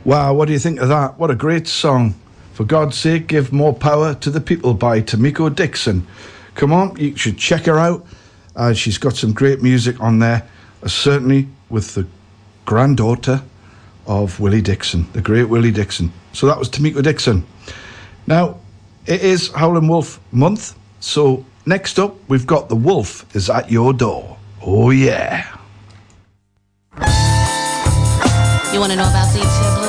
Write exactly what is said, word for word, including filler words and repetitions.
Wow, what do you think of that? What a great song. For God's Sake, Give More Power to the People by Tamiko Dixon. Come on, you should check her out. Uh, she's got some great music on there, uh, certainly with the granddaughter of Willie Dixon, the great Willie Dixon. So that was Tamiko Dixon. Now, it is Howlin' Wolf month, so next up, we've got The Wolf is at Your Door. Oh, yeah. You want to know about these two?